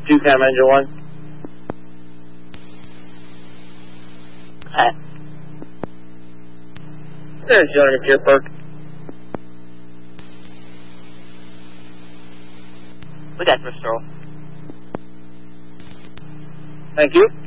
2 cam engine 1. Hi. There's Johnny Gearpark. We got Bristol. Thank you.